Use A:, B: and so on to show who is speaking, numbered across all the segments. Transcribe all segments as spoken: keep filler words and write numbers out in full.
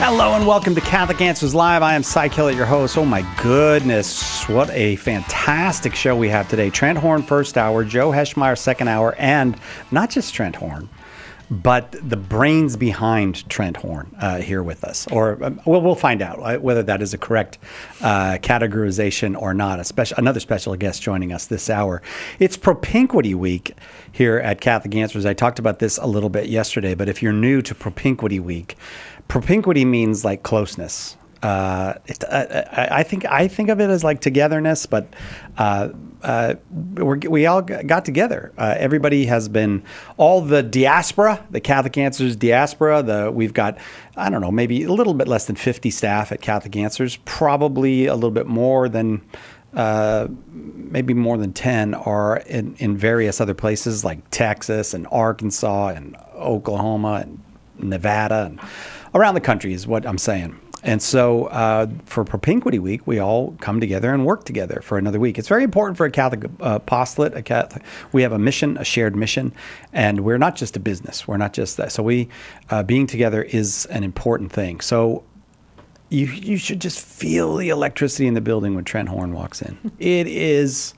A: Hello and welcome to Catholic Answers Live. I am Cy Kellett, your host. Oh my goodness, what a fantastic show we have today. Trent Horn first hour, Joe Heschmeyer second hour, and not just Trent Horn, but the brains behind Trent Horn uh, here with us. Or um, well, we'll find out uh, whether that is a correct uh, categorization or not. A special, another special guest joining us this hour. It's Propinquity Week here at Catholic Answers. I talked about this a little bit yesterday, but if you're new to Propinquity Week, propinquity means like closeness. Uh, it, uh, I, I think I think of it as like togetherness, but uh, uh, we're, we all got together. Uh, everybody has been, all the diaspora, the Catholic Answers diaspora. The we've got, I don't know, maybe a little bit less than fifty staff at Catholic Answers. Probably a little bit more than, uh, maybe more than ten are in, in various other places like Texas and Arkansas and Oklahoma and Nevada and around the country is what I'm saying. And so uh, for Propinquity Week, we all come together and work together for another week. It's very important for a Catholic uh, apostolate. A Catholic, we have a mission, a shared mission, and we're not just a business. We're not just that. So we, uh, being together is an important thing. So you you should just feel the electricity in the building when Trent Horn walks in. It is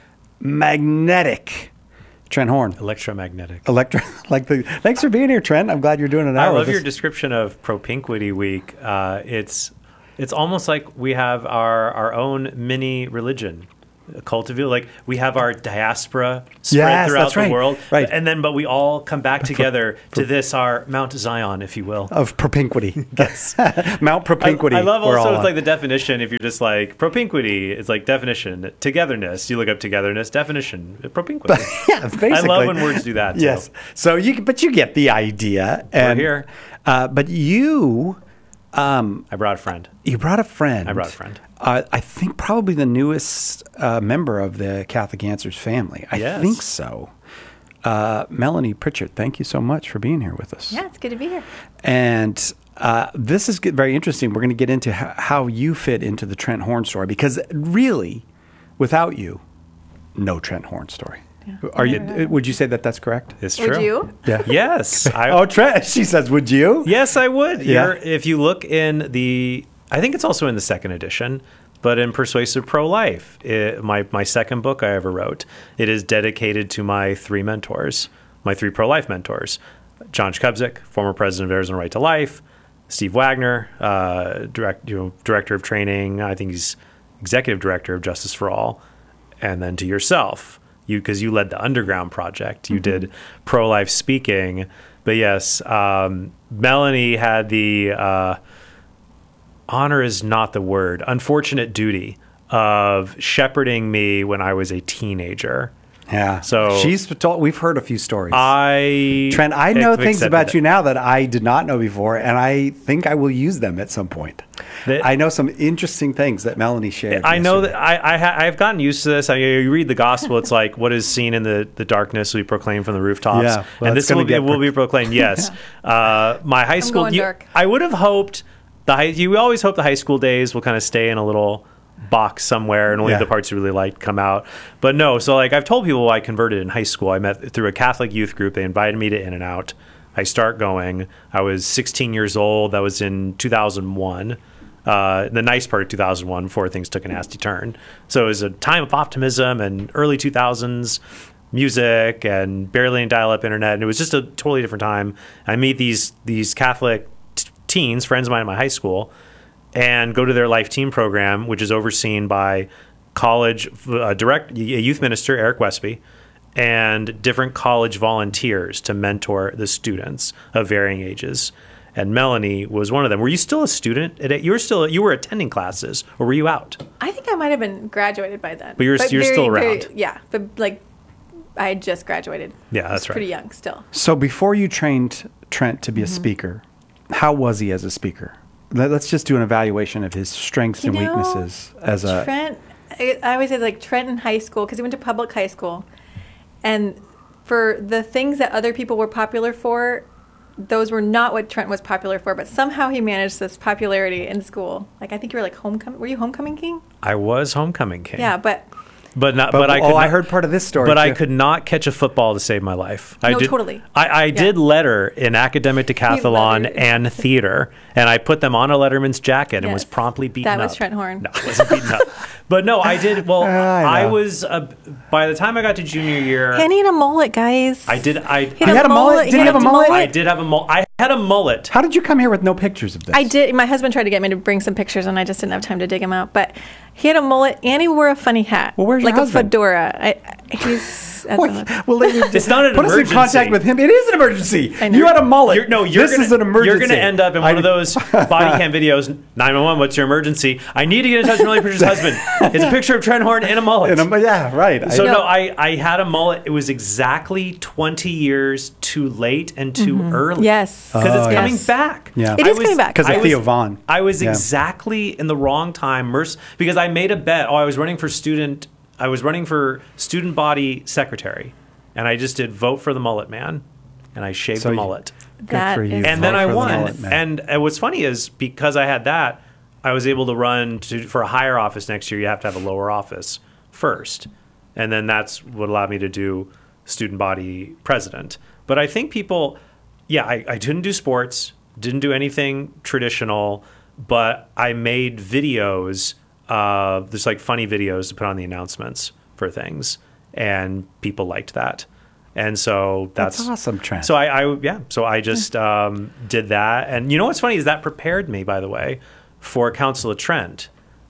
A: magnetic. Trent Horn.
B: Electromagnetic.
A: Electro, like the. Thanks for being here, Trent. I'm glad you're doing an
B: I
A: hour.
B: love your description of Propinquity Week. Uh, it's it's almost like we have our, our own mini religion. Cultivate, like we have our diaspora spread
A: yes,
B: throughout
A: that's
B: the
A: right.
B: world,
A: right.
B: and then but we all come back together to this our Mount Zion, if you will,
A: of propinquity. Yes, Mount Propinquity.
B: I, I love
A: also
B: it's like the definition. If you're just like propinquity, it's like definition, togetherness. You look up togetherness, definition, propinquity.
A: Yeah, basically.
B: I love when words do that. Too.
A: Yes. So you, but you get the idea. And,
B: We're here.
A: Uh, but you, um,
B: I brought a friend.
A: You brought a friend.
B: I brought a friend.
A: Uh, I think probably the newest uh, member of the Catholic Answers family. I
B: yes.
A: think so. Uh, Melanie Pritchard, thank you so much for being here with us.
C: Yeah, it's good to be here.
A: And uh, this is get very interesting. We're going to get into how, how you fit into the Trent Horn story, because really, without you, no Trent Horn story. Yeah. Are you? Would you say that that's correct?
B: It's true.
C: Would you?
A: Yeah.
B: Yes. I,
A: oh, Trent. She says, "Would you?"
B: Yes, I would.
A: Yeah.
B: You're, if you look in the, I think it's also in the second edition, but in Persuasive Pro-Life, it, my my second book I ever wrote, it is dedicated to my three mentors, my three pro-life mentors: John Shkubzik, former president of Arizona Right to Life; Steve Wagner, uh, direct, you know, director of training. I think he's executive director of Justice for All, and then to yourself. You, because you led the Underground Project, you mm-hmm. did pro-life speaking, but yes, um, Melanie had the uh, honor is not the word, unfortunate duty of shepherding me when I was a teenager.
A: Yeah.
B: So
A: she's told, we've heard a few stories.
B: I
A: Trent, I know things about
B: it.
A: you now that I did not know before, and I think I will use them at some point. The, I know some interesting things that Melanie shared.
B: I
A: yesterday.
B: know that I, I ha, I've gotten used to this. I, you read the gospel, it's like, what is seen in the, the darkness we proclaim from the rooftops.
A: Yeah, well,
B: and this will be, will be proclaimed, yes. uh, my high
C: I'm
B: school,
C: going
B: you,
C: dark.
B: I would have hoped, the high, you always hope the high school days will kind of stay in a little box somewhere and only
A: yeah.
B: the parts you really liked come out. But no, so like I've told people I converted in high school. I met through a Catholic youth group. They invited me to In and Out. I start going. I was sixteen years old. That was in two thousand one. Uh, the nice part of two thousand one before things took a nasty turn. So it was a time of optimism and early two thousands music and barely dial-up internet. And it was just a totally different time. I meet these, these Catholic t- teens, friends of mine in my high school, and go to their life team program, which is overseen by college uh, direct a youth minister Eric Westby and different college volunteers to mentor the students of varying ages. And Melanie was one of them. Were you still a student? You were still you were attending classes, or were you out?
C: I think I might have been graduated by then.
B: But you're you're
C: very,
B: still around.
C: Very, yeah, but like I had just graduated.
B: Yeah, that's right.
C: Pretty young still.
A: So before you trained Trent to be
C: mm-hmm.
A: a speaker, how was he as a speaker? Let's just do an evaluation of his strengths
C: you
A: and
C: know,
A: weaknesses as a
C: Trent. I, I always say like Trent in high school because he went to public high school, and for the things that other people were popular for, those were not what Trent was popular for. But somehow he managed this popularity in school. Like I think you were like homecoming. Were you homecoming king?
B: I was homecoming king.
C: Yeah, but
B: but not.
A: But,
B: But, I
A: oh,
B: could
A: I
B: not-
A: heard part of this story.
B: But I
A: too.
B: could not catch a football to save my life. I
C: No,
B: did,
C: totally.
B: I, I did letter in academic decathlon
C: lettered.
B: and theater, and I put them on a Letterman's jacket and
C: Yes.
B: was promptly beaten
C: That
B: up.
C: was Trent Horn.
B: No, I wasn't beaten up. But no, I did. Well,
A: I
B: I
A: know.
B: was. Uh, by the time I got to junior year,
C: And he had a mullet, guys.
B: I did. I.
C: He
A: You had a mullet? Did he have a mullet?
B: I did have a mullet. I had a mullet.
A: How did you come here with no pictures of this?
C: I did. My husband tried to get me to bring some pictures, and I just didn't have time to dig them out. But he had a mullet, and he wore a funny hat,
A: Well, where's your
C: like
A: husband?
C: a fedora. I, I- he's at the-
A: What? Well, then you-
B: It's not an
A: put us in
B: emergency.
A: contact with him. It is an emergency.
C: I know.
A: You had a mullet.
B: You're, no, you're
A: this
B: gonna,
A: is an emergency.
B: You're going to end up in one
A: I-
B: of those body cam videos. nine one one, what's your emergency? I need to get in touch with Melanie Pritchard's husband. It's a picture of Trent Horn in a mullet.
A: And I'm- yeah, right.
B: So
A: I,
B: no,
C: No.
B: I, I had a mullet. It was exactly twenty years too late and too early.
C: Yes.
B: Because
A: Oh,
B: it's coming
C: yes.
B: back.
A: Yeah.
C: It
B: I
C: is coming back.
A: because
B: I
A: of
B: was-
A: Theo Vaughn.
B: I was
A: Yeah.
B: exactly in the wrong time. Merc- because I made a bet. Oh, I was running for student. I was running for student body secretary, and I just did vote for the mullet man, and I shaved
A: So
B: the
A: you-
B: mullet.
A: Good
C: That
A: for you.
C: is-
B: And
A: Vote
B: then I
A: for the
B: won.
A: mullet, man.
B: And, and what's funny is because I had that, I was able to run to for a higher office next year. You have to have a lower office first, and then that's what allowed me to do student body president. But I think people, yeah, I, I didn't do sports, didn't do anything traditional, but I made videos. Uh, there's like funny videos to put on the announcements for things, and people liked that. And so that's,
A: That's awesome, Trent.
B: So I, I yeah, so I just um, did that, and you know what's funny is that prepared me, by the way, for Council of Trent,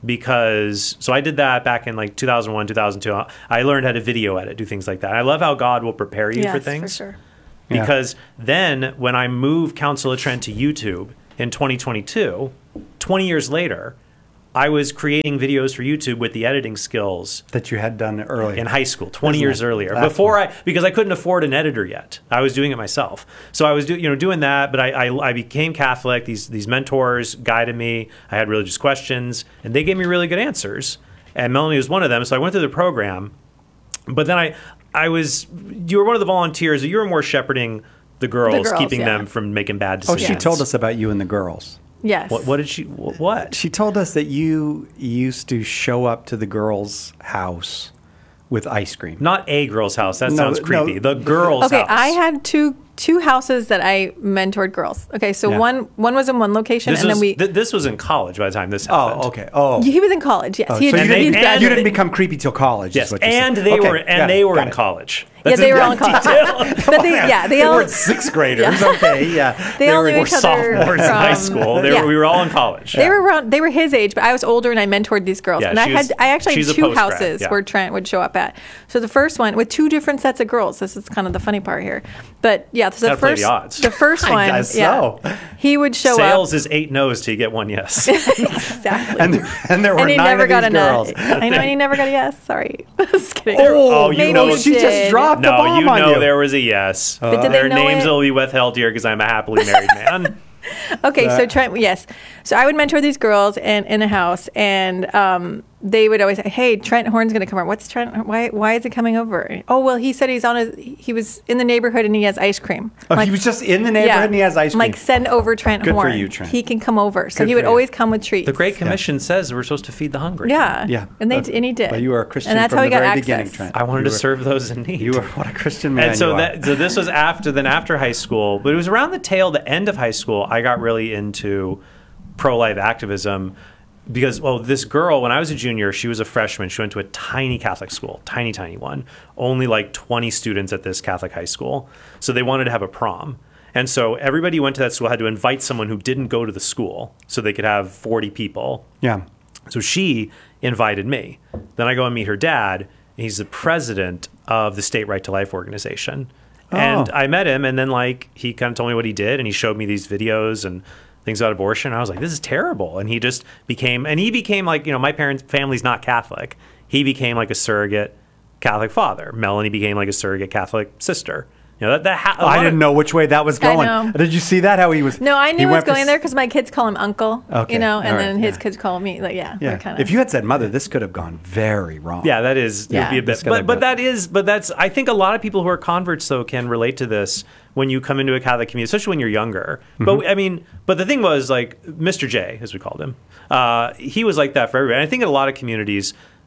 B: because so I did that back in like two thousand one, two thousand two. I learned how to video edit, do things like that. I love how God will prepare you
C: Yes,
B: for
C: for
B: things.
C: sure.
A: Yeah.
B: Because then when I moved Council of Trent to YouTube in twenty twenty-two, twenty years later, I was creating videos for YouTube with the editing skills
A: that you had done earlier.
B: in high school, twenty
A: Isn't
B: years
A: that-
B: earlier,
A: that's
B: before I, because I couldn't afford an editor yet. I was doing it myself. So I was do, you know, doing that, but I, I, I became Catholic. These, these mentors guided me. I had religious questions, and they gave me really good answers. And Melanie was one of them. So I went through the program, but then I, I was, you were one of the volunteers. You were more shepherding the girls,
C: girls,
B: keeping
C: yeah.
B: them from making bad
A: oh,
B: decisions.
A: she told us about you and the girls.
C: Yes.
B: What, what did she, wh- what?
A: She told us that you used to show up to the girls' house with ice cream.
B: Not a girl's house. That
A: No,
B: sounds
A: no.
B: creepy. The girl's
C: Okay,
B: house.
C: I had two two houses that I mentored girls. Okay, so
A: Yeah.
C: one one was in one location,
B: This
C: and
B: was,
C: then we.
B: th- this was in college by the time this happened.
A: Oh, okay. Oh.
C: he was in college. Yes,
A: Oh,
C: he
A: so
C: had,
A: you
B: And
C: he'd
B: they-
A: didn't,
C: been-
A: you didn't become creepy till college.
B: Yes,
A: is what you
B: and
A: said.
B: they
A: Okay,
B: were and
A: yeah,
B: they were
A: got
B: in
A: it.
B: college.
C: Yeah,
B: That's
C: they
B: in
C: were all in college.
B: detail.
C: But they, yeah, they
A: They
C: all
A: weren't sixth graders.
C: Yeah.
A: Okay, yeah.
C: They all
A: were
C: knew
B: We're
C: each other
B: sophomores in high
C: from-
B: school. They
C: yeah.
B: were, we were all in college.
C: They were around. They were his age, but I was older, and I mentored these girls.
B: Yeah,
C: and I
B: she
C: had,
B: was-
C: I actually
B: she's a
C: had two
B: postgrad,
C: houses
B: yeah.
C: where Trent would show up at. So the first one with two different sets of girls. This is kind of the funny part here. But yeah, so the
B: Gotta play
C: first,
B: the odds.
C: the first
A: I
C: one,
A: guess
C: yeah,
A: so.
C: he would show
B: Sales
C: up
B: is eight no's till you get one yes.
C: exactly.
A: And, and there were
C: And he
A: nine
C: never
A: of
C: got
A: these
C: a
A: girls.
C: no. I know, and he never got a yes. Sorry, just kidding.
B: Oh, you
C: Maybe
B: know
C: he
A: she just
C: did.
A: dropped the
B: no,
A: bomb
B: you
A: on
B: know
A: you.
B: there was a yes.
C: But did they
B: Their
C: know
B: names
C: it?
B: will be withheld here because I'm a happily married man.
C: Okay, so
A: That-
C: Trent, yes. So I would mentor these girls in, in a house, and um, they would always say, "Hey, Trent Horn's going to come over. What's Trent? Why? Why is he coming over? Oh, well, he said he's on a. He was in the neighborhood and he has ice cream.
A: Oh,
C: Like,
A: he was just in the neighborhood and he has ice
C: I'm
A: cream.
C: Like, send over Trent
A: Good for
C: Horn.
A: you, Trent.
C: He can come over. So
A: Good
C: he
A: for
C: would
A: you.
C: always come with treats.
B: The Great Commission says we're supposed to feed the hungry.
C: Yeah.
A: Yeah.
C: And they
A: But-
C: and he did.
A: but you were a Christian
C: and that's
A: from
C: how he
A: the
C: got
A: very
C: access.
A: beginning, Trent.
B: I wanted
A: You
B: to
A: were-
B: serve those in need.
A: You were what a Christian man
B: And so
A: you are.
B: that so this was after then after high school, but it was around the tail, the end of high school, I got really into pro-life activism because well, this girl when I was a junior, she was a freshman. She went to a tiny Catholic school, tiny tiny one, only like twenty students at this Catholic high school. So they wanted to have a prom. And so everybody who went to that school had to invite someone who didn't go to the school so they could have forty people.
A: Yeah.
B: So she invited me. Then I go and meet her dad. And he's the president of the State Right to Life organization. And
A: Oh.
B: I met him, and then like he kind of told me what he did, and he showed me these videos and things about abortion. I was like, this is terrible. And he just became, and he became like, you know, my parents' family's not Catholic. He became like a surrogate Catholic father. Melanie became like a surrogate Catholic sister. You know, that, that ha- a lot
A: I
B: of-
A: didn't know which way that was
C: I
A: going.
C: know.
A: Did you see that? How he was?
C: No, I
A: he
C: knew it was
A: went for
C: going
A: s-
C: there because my kids call him Uncle.
A: Okay,
C: You know, and
A: all right,
C: then his
A: yeah.
C: kids call me. Like, yeah.
A: Yeah.
C: we're kinda,
A: If you had said mother, this could have gone very wrong.
B: Yeah, that is.
C: Yeah.
B: It would be a
A: This
B: bit,
A: gotta
B: but but
A: go.
B: that is, but that's. I think a lot of people who are converts though can relate to this when you come into a Catholic community, especially when you're younger. But I mean, but the thing was like Mister J, as we called him. Uh, he was like that for everybody. And I think in a lot of communities,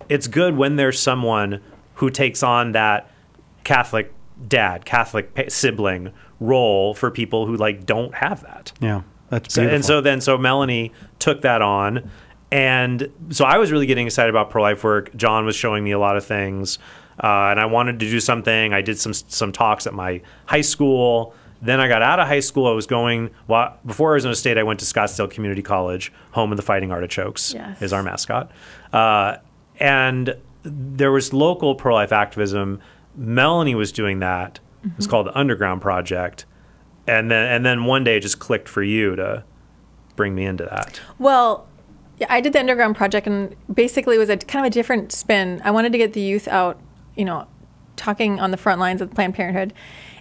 B: it's good when there's someone who takes on that Catholic dad, Catholic pa- sibling role for people who like don't have that.
A: Yeah, that's
B: So,
A: beautiful.
B: and so then so Melanie took that on, and so I was really getting excited about pro-life work. John was showing me a lot of things, uh, and I wanted to do something. I did some some talks at my high school. Then I got out of high school. I was going, well, before Arizona State, I went to Scottsdale Community College, home of the Fighting Artichokes,
C: Yes.
B: is our mascot. Uh, and there was local pro-life activism. Melanie was doing that. Mm-hmm. It was called the Underground Project. And then and then one day it just clicked for you to bring me into that.
C: Well, yeah, I did the Underground Project, and basically it was a kind of a different spin. I wanted to get the youth out, you know, talking on the front lines of Planned Parenthood.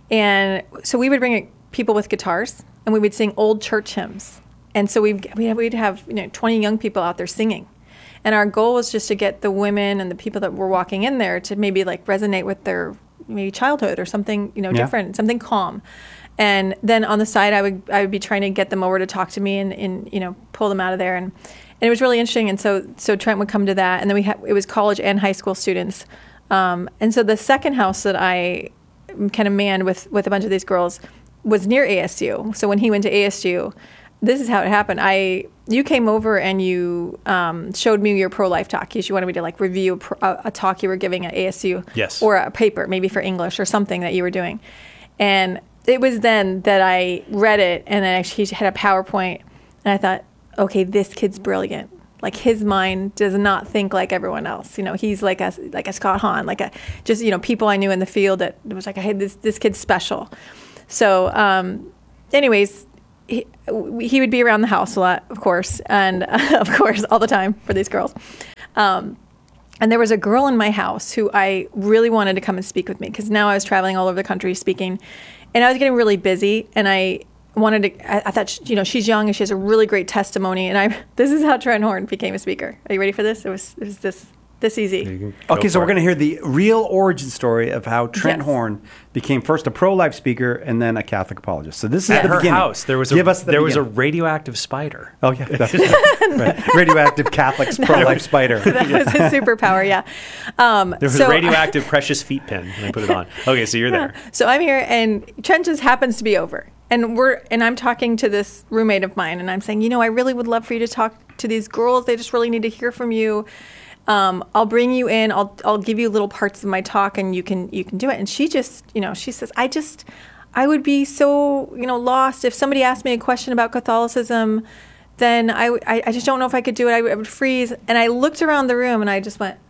C: And so we would bring people with guitars, and we would sing old church hymns. And so we'd, we'd have, you know, twenty young people out there singing. And our goal was just to get the women and the people that were walking in there to maybe like resonate with their maybe childhood or something, you know,
A: Yeah.
C: different, something calm. And then on the side, I would I would be trying to get them over to talk to me and, and you know, pull them out of there. And, and it was really interesting. And so so Trent would come to that. And then we had, it was college and high school students. Um, and so the second house that I kind of manned with, with a bunch of these girls was near A S U. So when he went to A S U, this is how it happened. I you came over and you um, showed me your pro-life talk. You wanted me to like review a, pro, a, a talk you were giving at A S U.
B: Yes.
C: Or a paper, maybe for English or something that you were doing. And it was then that I read it, and then actually he had a PowerPoint, and I thought, okay, this kid's brilliant. Like his mind does not think like everyone else. You know, he's like a like a Scott Hahn, like a just you know people I knew in the field that was like, hey, this this kid's special. So, um, anyways, he, he would be around the house a lot, of course, and uh, of course all the time for these girls. Um, and there was a girl in my house who I really wanted to come and speak with me, because now I was traveling all over the country speaking, and I was getting really busy, and I wanted to, I, I thought, she, you know, she's young and she has a really great testimony. And I, this is how Trent Horn became a speaker. Are you ready for this? It was, it was this, this easy.
A: Okay, so we're going to hear the real origin story of how Trent
C: Yes.
A: Horn became first a pro-life speaker and then a Catholic apologist. So this is
B: At
A: the
B: her
A: beginning.
B: house, there was
A: Give
B: a
A: us the
B: there was a
A: beginning.
B: radioactive spider.
A: Oh yeah, that's right. Radioactive Catholic pro-life spider.
C: That was his superpower, yeah. Um,
B: There was
C: so,
B: a radioactive precious feet pin, and I put it on. Okay, so you're there.
C: So I'm here, and Trent just happens to be over, and we're and I'm talking to this roommate of mine, and I'm saying, you know, I really would love for you to talk to these girls. They just really need to hear from you. Um, I'll bring you in. I'll I'll give you little parts of my talk, and you can you can do it. And she just, you know, she says, I just, I would be so, you know, lost if somebody asked me a question about Catholicism. Then I, w- I, I just don't know if I could do it. I, w- I would freeze. And I looked around the room, and I just went,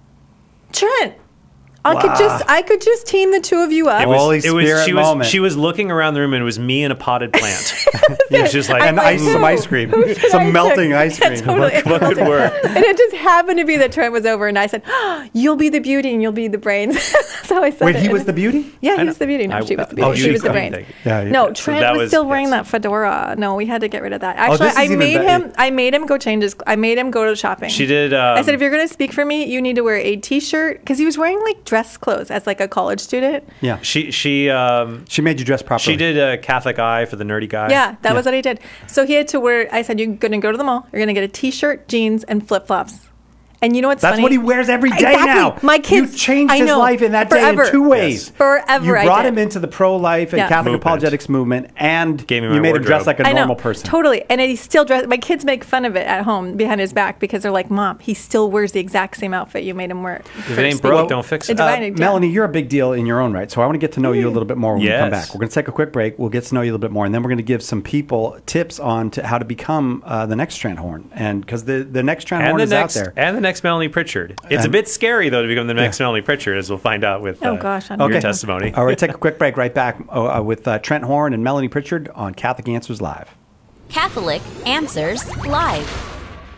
C: Trent, I could just I could just team the two of you up.
B: It was,
A: Holy
B: it was,
A: Spirit
B: she was
A: moment.
B: she was looking around the room, and it was me and a potted plant. It was just like,
A: And ice, some ice cream, some melting ice cream.
C: Totally.
B: what could work?
C: And it just happened to be that Trent was over, and I said, oh, "You'll be the beauty, and you'll be the brains." That's how I said
A: Wait,
C: it.
A: he was the beauty?
C: Yeah,
B: I
C: he was
B: know.
C: the beauty. No,
B: I
C: she
B: was
C: was the
B: the
C: beauty.
A: Oh,
C: she
A: she
C: was
A: was
C: the
A: the
C: brains.
A: beauty. Yeah, yeah.
C: No,
A: So
C: Trent
B: that
C: was,
B: was-
C: still wearing
B: yes.
C: that fedora. No, we had to get rid of that. Actually,
A: this is
C: I
A: even
C: made
A: better.
C: him. I made him go change his. I made him go to shopping.
B: She did. Um,
C: I said, if you're going to speak for me, you need to wear a T-shirt, because he was wearing like dress clothes as like a college student.
A: Yeah.
B: she she um,
A: She made you dress properly.
B: she did a Catholic eye for the nerdy guy.
C: Yeah, that was what he did. So he had to wear, I said, you're going to go to the mall. You're going to get a T-shirt, jeans, and flip-flops. And you know what's
A: That's
C: funny?
A: what he wears every day
C: Exactly.
A: now.
C: My kids.
A: You changed
C: I
A: his
C: know.
A: life in that day
C: Forever.
A: in two ways.
B: Yes.
C: Forever
A: You
C: I
A: brought
C: did.
A: him into the pro-life and
C: Yeah.
A: Catholic
B: Movement.
A: apologetics movement, and
B: Gave me
A: you
B: my
A: made him dress
B: wardrobe.
A: like a
C: I know,
A: normal person.
C: Totally. And he still dress. My kids make fun of it at home behind his back, because they're like, Mom, he still wears the exact same outfit you made him wear.
B: If it ain't broke, don't fix it.
C: Uh,
A: Uh,
C: Divided, yeah.
A: Melanie, you're a big deal in your own right, so I want to get to know you a little bit more when we come
B: Yes.
A: back. We're going to take a quick break. We'll get to know you a little bit more, and then we're going to give some people tips on to how to become uh, the next Trent Horn, and because the the next Trent
B: and
A: Horn
B: the
A: is
B: next
A: out there.
B: and the next Melanie Pritchard. It's a
A: And-
B: bit scary though to become the next
A: Yeah.
B: Melanie Pritchard, as we'll find out with
C: Oh,
B: uh,
C: gosh, I
B: your
C: don't know.
B: testimony.
A: All right, take a quick break. Right back uh, with uh, Trent Horn and Melanie Pritchard on Catholic Answers Live.
D: Catholic Answers Live.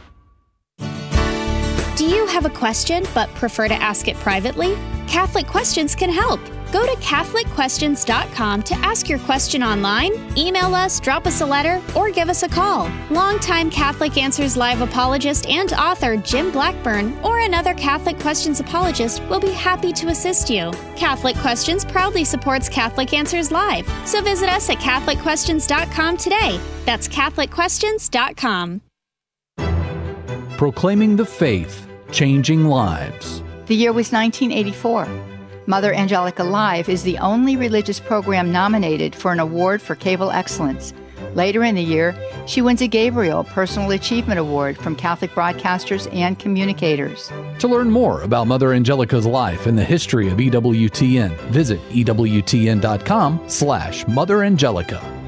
E: Do you have a question but prefer to ask it privately? Catholic Questions can help. Go to Catholic Questions dot com to ask your question online, email us, drop us a letter, or give us a call. Longtime Catholic Answers Live apologist and author Jim Blackburn or another Catholic Questions apologist will be happy to assist you. Catholic Questions proudly supports Catholic Answers Live, so visit us at Catholic Questions dot com today. That's Catholic Questions dot com.
F: Proclaiming the faith, changing lives.
G: The year was nineteen eighty-four. Mother Angelica Live is the only religious program nominated for an award for cable excellence. Later in the year, she wins a Gabriel Personal Achievement Award from Catholic broadcasters and communicators.
F: To learn more about Mother Angelica's life and the history of E W T N, visit E W T N dot com slash Mother Angelica.